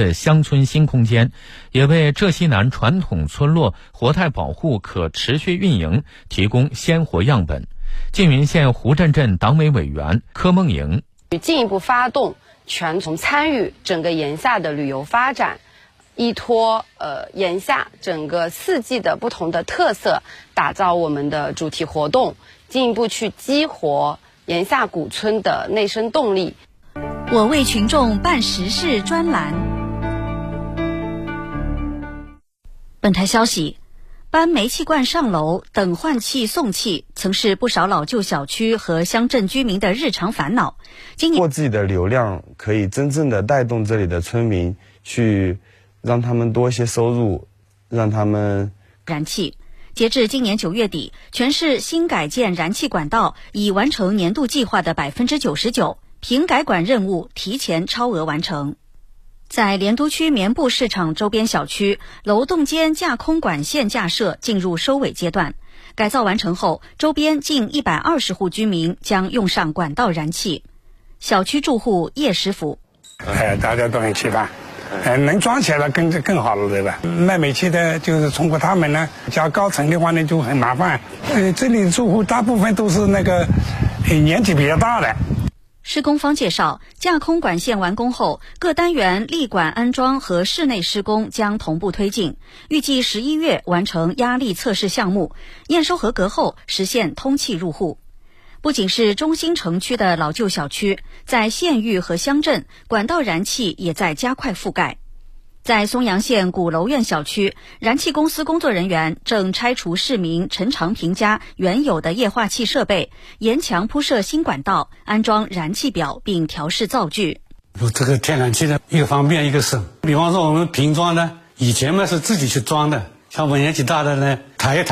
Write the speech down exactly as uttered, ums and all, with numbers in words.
的乡村新空间，也为浙西南传统村落活态保护可持续运营提供鲜活样本。缙云县胡镇镇党委委员柯梦莹进一步发动全从参与整个盐夏的旅游发展，依托呃盐夏整个四季的不同的特色，打造我们的主题活动，进一步去激活盐夏古村的内生动力。 我为群众办实事专栏。本台消息，搬煤气罐上楼等换气送气曾是不少老旧小区和乡镇居民的日常烦恼。今年过自己的流量可以真正的带动这里的村民，去让他们多一些收入，让他们燃气。截至今年九月底，全市新改建燃气管道已完成年度计划的百分之九十九，平改管任务提前超额完成。在莲都区棉布市场周边小区，楼栋间架空管线架设进入收尾阶段。改造完成后，周边近一百二十户居民将用上管道燃气。小区住户叶师傅， 哎，大家都很期盼。哎，能装起来了更更好了，对吧？卖煤气的，就是通过他们呢，加高层的话呢就很麻烦。呃，这里住户大部分都是那个、呃、年纪比较大的。 施工方介绍，架空管线完工后，各单元立管安装和室内施工将同步推进，预计十一月完成压力测试项目，验收合格后实现通气入户。不仅是中心城区的老旧小区，在县域和乡镇，管道燃气也在加快覆盖。在松阳县鼓楼苑小区，燃气公司工作人员正拆除市民陈长平家原有的液化气设备，沿墙铺设新管道，安装燃气表并调试灶具。 这个天然气的一个方便一个省，比方说我们瓶装的，以前嘛是自己去装的，像我年纪大的呢，抬一抬